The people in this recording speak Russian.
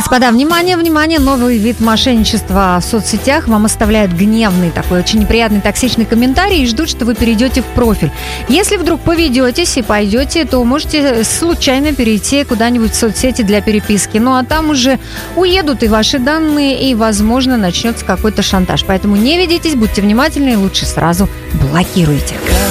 Господа, внимание, внимание, новый вид мошенничества в соцсетях. Вам оставляют гневный, такой очень неприятный, токсичный комментарий и ждут, что вы перейдете в профиль. Если вдруг поведетесь и пойдете, то можете случайно перейти куда-нибудь в соцсети для переписки. Ну а там уже уедут и ваши данные, и, возможно, начнется какой-то шантаж. Поэтому не ведитесь, будьте внимательны и лучше сразу блокируйте.